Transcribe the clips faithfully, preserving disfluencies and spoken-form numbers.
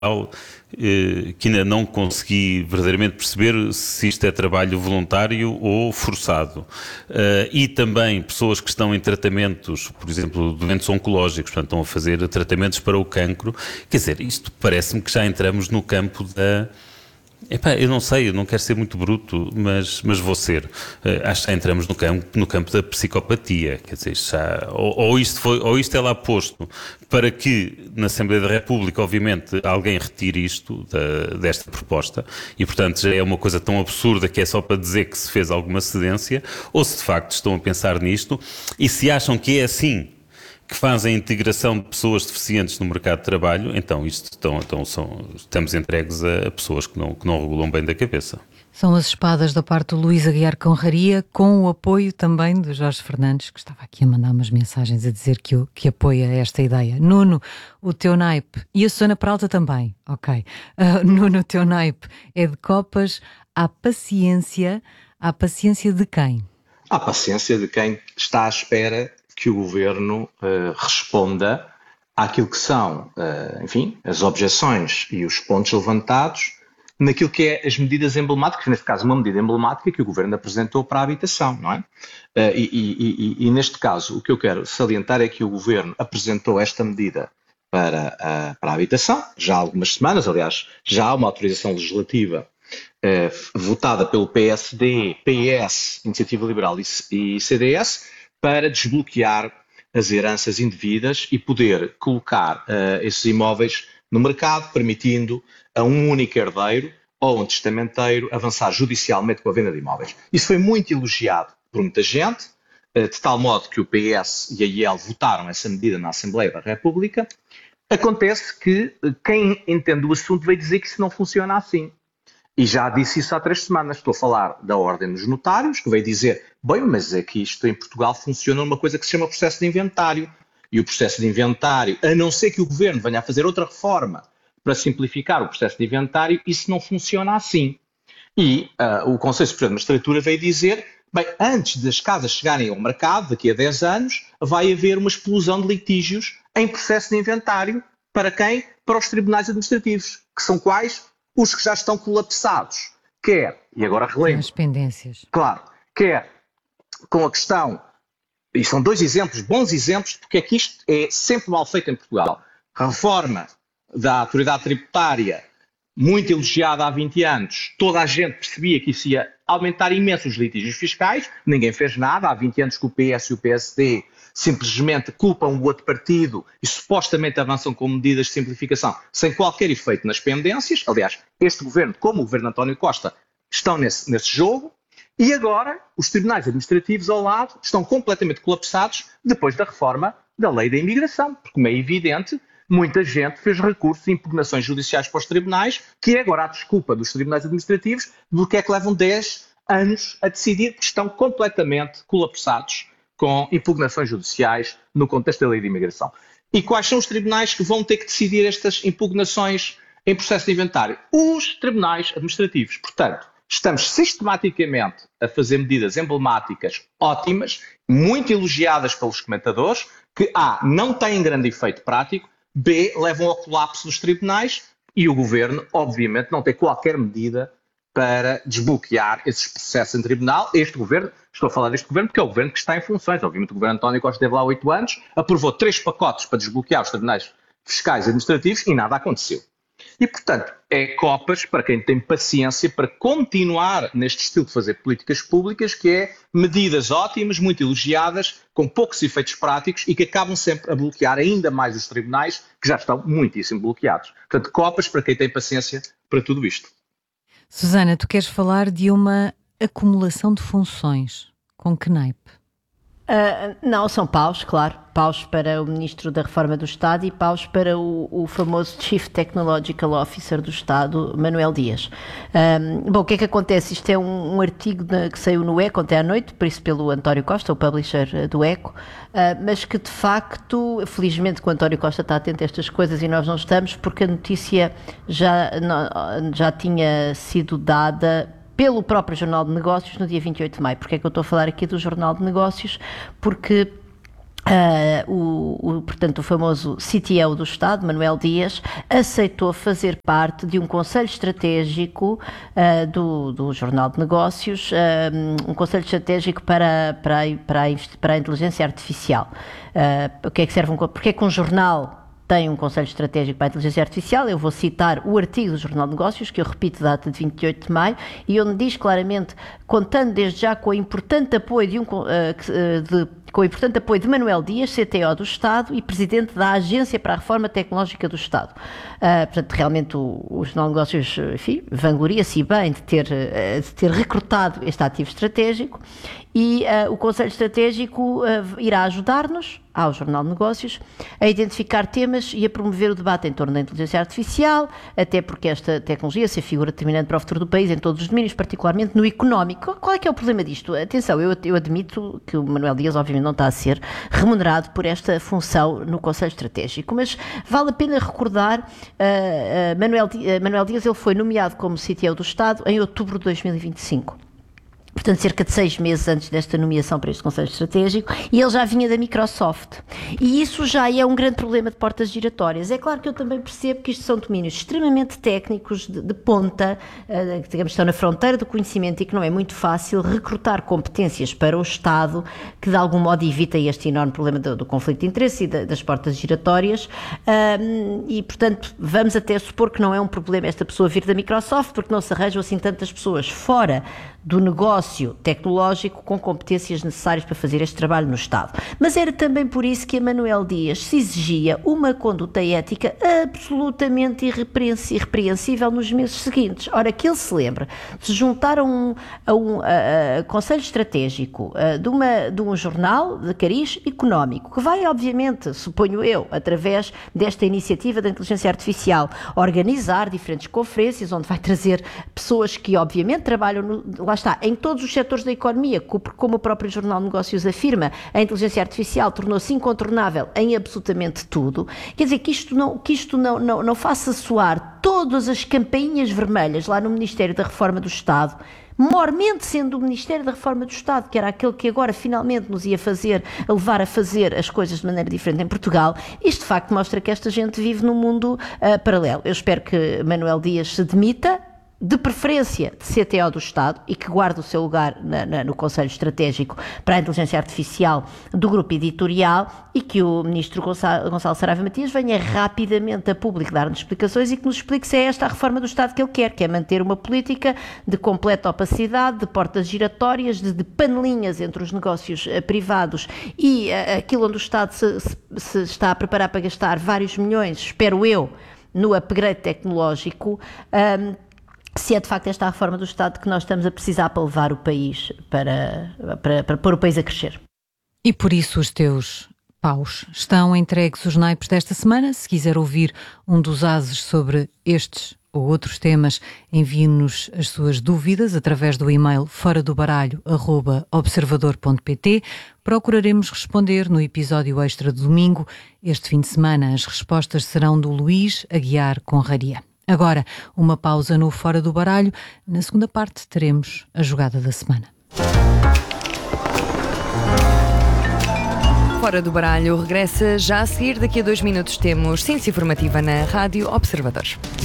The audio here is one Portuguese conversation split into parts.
que ainda não consegui verdadeiramente perceber se isto é trabalho voluntário ou forçado. E também pessoas que estão em tratamentos, por exemplo, doentes oncológicos, portanto estão a fazer tratamentos para o cancro. Quer dizer, isto parece-me que já entramos no campo da... Epá, eu não sei, eu não quero ser muito bruto, mas, mas vou ser. Uh, acho que já entramos no campo, no campo da psicopatia. Quer dizer, já, ou, ou, isto foi, ou isto é lá posto para que na Assembleia da República, obviamente, alguém retire isto da, desta proposta e, portanto, já é uma coisa tão absurda que é só para dizer que se fez alguma cedência, ou se de facto estão a pensar nisto e se acham que é assim que fazem a integração de pessoas deficientes no mercado de trabalho, então isto estão, então são, estamos entregues a, a pessoas que não, que não regulam bem da cabeça. São as espadas da parte do Luís Aguiar Conraria, com o apoio também do Jorge Fernandes, que estava aqui a mandar umas mensagens a dizer que, que apoia esta ideia. Nuno, o teu naipe, e a Susana Peralta também, ok. Uh, Nuno, o teu naipe é de copas, há paciência, há paciência de quem? Há paciência de quem está à espera que o Governo uh, responda àquilo que são, uh, enfim, as objeções e os pontos levantados naquilo que é as medidas emblemáticas, neste caso uma medida emblemática que o Governo apresentou para a habitação, não é? Uh, e, e, e, e neste caso o que eu quero salientar é que o Governo apresentou esta medida para a, para a habitação, já há algumas semanas, aliás, já há uma autorização legislativa uh, votada pelo P S D, P S, Iniciativa Liberal e, e C D S, para desbloquear as heranças indevidas e poder colocar uh, esses imóveis no mercado, permitindo a um único herdeiro ou um testamenteiro avançar judicialmente com a venda de imóveis. Isso foi muito elogiado por muita gente, uh, de tal modo que o P S e a I E L votaram essa medida na Assembleia da República. Acontece que uh, quem entende o assunto veio dizer que isso não funciona assim. E já disse isso há três semanas. Estou a falar da Ordem dos Notários, que veio dizer, bem, mas é que isto em Portugal funciona numa coisa que se chama processo de inventário. E o processo de inventário, a não ser que o Governo venha a fazer outra reforma para simplificar o processo de inventário, isso não funciona assim. E uh, o Conselho Superior de Magistratura veio dizer, bem, antes das casas chegarem ao mercado, daqui a dez anos, vai haver uma explosão de litígios em processo de inventário. Para quem? Para os tribunais administrativos, que são quais? Os que já estão colapsados, quer, e agora relembro, as pendências. Claro, quer com a questão, e são dois exemplos, bons exemplos, porque é que isto é sempre mal feito em Portugal. A reforma da autoridade tributária, muito elogiada há vinte anos, toda a gente percebia que isso ia aumentar imenso os litígios fiscais, ninguém fez nada, há vinte anos que o P S e o P S D simplesmente culpam o outro partido e supostamente avançam com medidas de simplificação sem qualquer efeito nas pendências. Aliás, este governo, como o governo António Costa, estão nesse, nesse jogo. E agora, os tribunais administrativos ao lado estão completamente colapsados depois da reforma da lei da imigração, porque, como é evidente, muita gente fez recursos e impugnações judiciais para os tribunais, que é agora a desculpa dos tribunais administrativos do que é que levam dez anos a decidir, que estão completamente colapsados com impugnações judiciais no contexto da lei de imigração. E quais são os tribunais que vão ter que decidir estas impugnações em processo de inventário? Os tribunais administrativos. Portanto, estamos sistematicamente a fazer medidas emblemáticas ótimas, muito elogiadas pelos comentadores, que A, não têm grande efeito prático, B, levam ao colapso dos tribunais e o Governo, obviamente, não tem qualquer medida para desbloquear esses processos em tribunal. Este Governo, estou a falar deste Governo porque é o Governo que está em funções. Obviamente o Governo António Costa esteve lá há oito anos, aprovou três pacotes para desbloquear os tribunais fiscais e administrativos e nada aconteceu. E, portanto, é copas para quem tem paciência para continuar neste estilo de fazer políticas públicas, que é medidas ótimas, muito elogiadas, com poucos efeitos práticos e que acabam sempre a bloquear ainda mais os tribunais, que já estão muitíssimo bloqueados. Portanto, copas para quem tem paciência para tudo isto. Susana, tu queres falar de uma acumulação de funções. Com que naipe? Uh, não, são paus, claro. Paus para o Ministro da Reforma do Estado e paus para o, o famoso Chief Technological Officer do Estado, Manuel Dias. Um, bom, o que é que acontece? Isto é um, um artigo de, que saiu no Eco ontem à noite, por isso pelo António Costa, o publisher do Eco, uh, mas que de facto, felizmente que o António Costa está atento a estas coisas e nós não estamos, porque a notícia já, não, já tinha sido dada pelo próprio Jornal de Negócios no dia vinte e oito de maio. Porque é que eu estou a falar aqui do Jornal de Negócios? Porque Uh, o, o, portanto, o famoso C T O do Estado, Manuel Dias, aceitou fazer parte de um conselho estratégico uh, do, do Jornal de Negócios, uh, um conselho estratégico para, para, a, para, a, para a inteligência artificial. Uh, o que é que serve um, porque é que um jornal tem um Conselho Estratégico para a Inteligência Artificial? Eu vou citar o artigo do Jornal de Negócios, que eu repito, data de vinte e oito de maio, e onde diz claramente, contando desde já com o importante apoio de, um, de, com o importante apoio de Manuel Dias, C T O do Estado e Presidente da Agência para a Reforma Tecnológica do Estado. Uh, portanto, realmente o, o Jornal de Negócios, enfim, vangloria-se bem de ter, de ter recrutado este ativo estratégico, e uh, o Conselho Estratégico uh, irá ajudar-nos, ao Jornal de Negócios, a identificar temas e a promover o debate em torno da inteligência artificial, até porque esta tecnologia se figura determinante para o futuro do país em todos os domínios, particularmente no económico. Qual é que é o problema disto? Atenção, eu, eu admito que o Manuel Dias obviamente não está a ser remunerado por esta função no Conselho Estratégico, mas vale a pena recordar, uh, uh, Manuel, uh, Manuel Dias ele foi nomeado como C T O do Estado em outubro de dois mil e vinte e cinco. Portanto, cerca de seis meses antes desta nomeação para este Conselho Estratégico, e ele já vinha da Microsoft. E isso já é um grande problema de portas giratórias. É claro que eu também percebo que isto são domínios extremamente técnicos, de, de ponta, uh, que digamos, estão na fronteira do conhecimento, e que não é muito fácil recrutar competências para o Estado, que de algum modo evita este enorme problema do, do conflito de interesse e da, das portas giratórias. Um, e, portanto, vamos até supor que não é um problema esta pessoa vir da Microsoft, porque não se arranjam assim tantas pessoas fora do negócio tecnológico com competências necessárias para fazer este trabalho no Estado. Mas era também por isso que a Manuel Dias se exigia uma conduta ética absolutamente irrepreensível nos meses seguintes. Ora, que ele se lembre de se juntar a um, a um a, a conselho estratégico a, de, uma, de um jornal de cariz económico, que vai, obviamente, suponho eu, através desta iniciativa da inteligência artificial, organizar diferentes conferências, onde vai trazer pessoas que, obviamente, trabalham no, lá está, em todos os setores da economia, como o próprio Jornal de Negócios afirma, a inteligência artificial tornou-se incontornável em absolutamente tudo. Quer dizer, que isto não, que isto não, não, não faça soar todas as campainhas vermelhas lá no Ministério da Reforma do Estado, mormente sendo o Ministério da Reforma do Estado, que era aquele que agora finalmente nos ia fazer, a levar a fazer as coisas de maneira diferente em Portugal. Isto de facto mostra que esta gente vive num mundo uh, paralelo. Eu espero que Manuel Dias se demita, de preferência de C T O do Estado, e que guarde o seu lugar na, na, no Conselho Estratégico para a Inteligência Artificial do Grupo Editorial, e que o Ministro Gonçalo, Gonçalo Saraiva Matias venha rapidamente a público dar-nos explicações e que nos explique se é esta a reforma do Estado que ele quer, que é manter uma política de completa opacidade, de portas giratórias, de, de panelinhas entre os negócios uh, privados e uh, aquilo onde o Estado se, se, se está a preparar para gastar vários milhões, espero eu, no upgrade tecnológico. Um, se é de facto esta a reforma do Estado que nós estamos a precisar para levar o país, para, para, para pôr o país a crescer. E por isso os teus paus estão entregues os naipes desta semana. Se quiser ouvir um dos ases sobre estes ou outros temas, envie-nos as suas dúvidas através do e-mail fora do baralho arroba observador ponto pt. Procuraremos responder no episódio extra de domingo. Este fim de semana as respostas serão do Luís Aguiar Conraria. Agora, uma pausa no Fora do Baralho. Na segunda parte teremos a jogada da semana. Fora do Baralho regressa já a seguir. Daqui a dois minutos temos Ciência Informativa na Rádio Observador.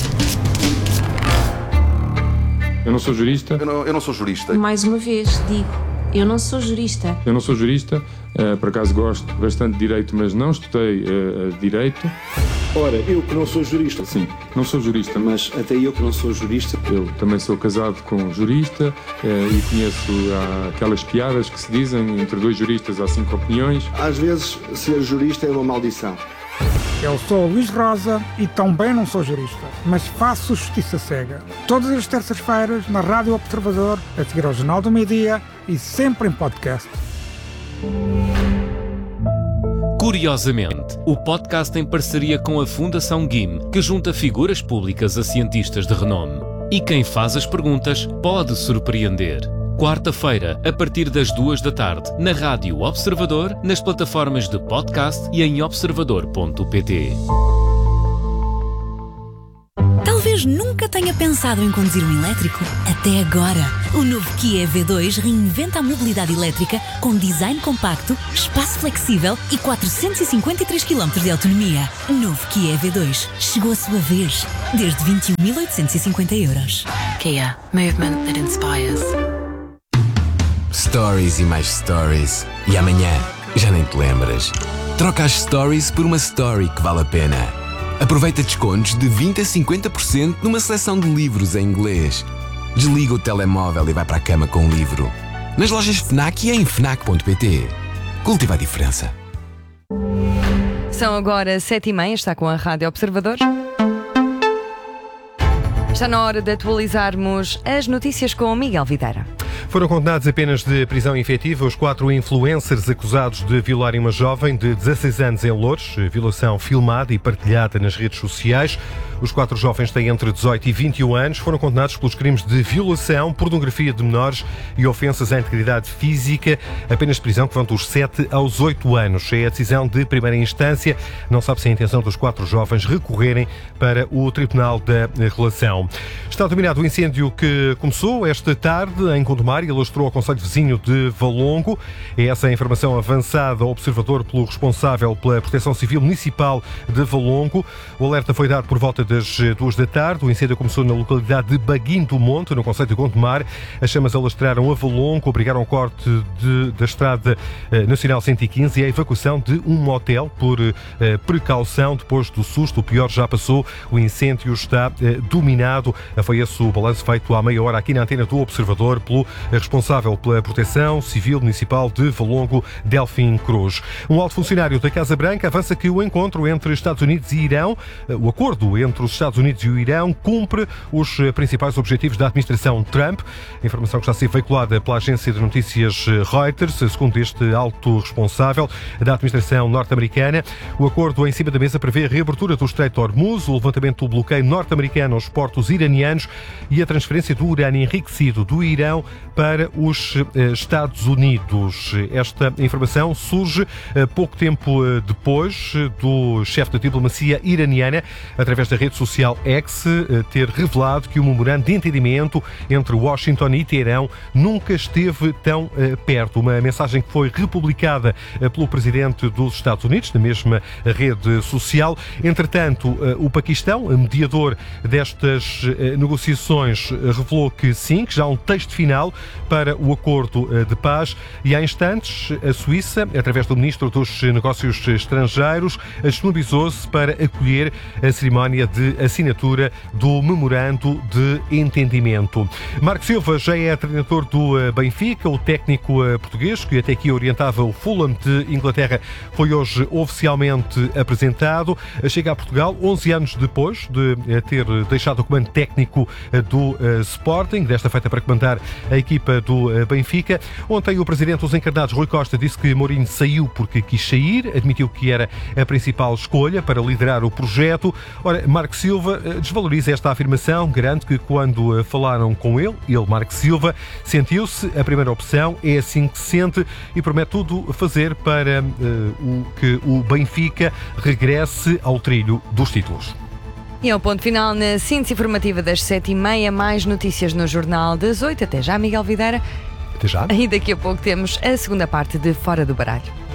Eu não sou jurista. Eu não, eu não sou jurista. Mais uma vez, digo, eu não sou jurista. Eu não sou jurista, uh, por acaso gosto bastante de Direito, mas não estudei uh, Direito. Ora, eu que não sou jurista. Sim, não sou jurista. Mas até eu que não sou jurista. Eu também sou casado com um jurista uh, e conheço uh, aquelas piadas que se dizem, entre dois juristas há cinco opiniões. Às vezes, ser jurista é uma maldição. Eu sou Luís Rosa e também não sou jurista, mas faço justiça cega. Todas as terças-feiras na Rádio Observador, a seguir ao Jornal do Meio-Dia e sempre em podcast. Curiosamente, o podcast em parceria com a Fundação G I M, que junta figuras públicas a cientistas de renome. E quem faz as perguntas pode surpreender. Quarta-feira, a partir das duas da tarde, na Rádio Observador, nas plataformas de podcast e em observador ponto pt. Talvez nunca tenha pensado em conduzir um elétrico. Até agora. O novo Kia E V dois reinventa a mobilidade elétrica com design compacto, espaço flexível e quatrocentos e cinquenta e três quilómetros de autonomia. Novo Kia E V dois. Chegou a sua vez. Desde vinte e um mil oitocentos e cinquenta euros. Kia. Movement that inspires. Stories e mais stories. E amanhã já nem te lembras. Troca as stories por uma story que vale a pena. Aproveita descontos de vinte a cinquenta por cento numa seleção de livros em inglês. Desliga o telemóvel e vai para a cama com um livro. Nas lojas FNAC e em fnac ponto pt. Cultiva a diferença. São agora sete e meia, está com a Rádio Observador. Está na hora de atualizarmos as notícias com o Miguel Videira. Foram condenados a penas de prisão efetiva os quatro influencers acusados de violarem uma jovem de dezasseis anos em Loures, violação filmada e partilhada nas redes sociais. Os quatro jovens têm entre dezoito e vinte e um anos, foram condenados pelos crimes de violação, pornografia de menores e ofensas à integridade física, a penas de prisão que vão dos sete aos oito anos. É a decisão de primeira instância. Não sabe-se a intenção dos quatro jovens recorrerem para o Tribunal da Relação. Está terminado o incêndio que começou esta tarde em Gondomar e alastrou ao concelho vizinho de Valongo. É essa a informação avançada ao observador pelo responsável pela Proteção Civil Municipal de Valongo. O alerta foi dado por volta das duas da tarde. O incêndio começou na localidade de Baguim do Monte, no concelho de Gondomar. As chamas alastraram a Valongo, obrigaram o corte de, da Estrada Nacional cento e quinze e a evacuação de um motel por eh, precaução. Depois do susto, o pior já passou. O incêndio está eh, dominado. Foi esse o balanço feito há meia hora aqui na antena do Observador pelo responsável pela Proteção Civil Municipal de Valongo, Delfim Cruz. Um alto funcionário da Casa Branca avança que o encontro entre Estados Unidos e Irão, o acordo entre os Estados Unidos e o Irão, cumpre os principais objetivos da administração Trump. A informação que está a ser veiculada pela agência de notícias Reuters, segundo este alto responsável da administração norte-americana. O acordo em cima da mesa prevê a reabertura do Estreito de Hormuz, o levantamento do bloqueio norte-americano aos portos iranianos e a transferência do urânio enriquecido do Irão para os Estados Unidos. Esta informação surge pouco tempo depois do chefe da diplomacia iraniana, através da rede social X, ter revelado que o memorando de entendimento entre Washington e Teherão nunca esteve tão perto. Uma mensagem que foi republicada pelo presidente dos Estados Unidos, na mesma rede social. Entretanto, o Paquistão, mediador destas negociações, revelou que sim, que já há um texto final para o acordo de paz, e há instantes a Suíça, através do Ministro dos Negócios Estrangeiros, disponibilizou-se para acolher a cerimónia de assinatura do memorando de entendimento. Marco Silva já é treinador do Benfica. O técnico português, que até aqui orientava o Fulham de Inglaterra, foi hoje oficialmente apresentado. Chega a Portugal onze anos depois de ter deixado o comando técnico do Sporting, desta feita para comandar a equipa do Benfica. Ontem o presidente dos encarnados, Rui Costa, disse que Mourinho saiu porque quis sair, admitiu que era a principal escolha para liderar o projeto. Ora, Marco Silva desvaloriza esta afirmação, garante que quando falaram com ele, ele, Marco Silva, sentiu-se a primeira opção, é assim que se sente e promete tudo fazer para uh, o, que o Benfica regresse ao trilho dos títulos. E é o ponto final na síntese informativa das sete e meia. Mais notícias no Jornal das oito. Até já, Miguel Videira. Até já. E daqui a pouco temos a segunda parte de Fora do Baralho.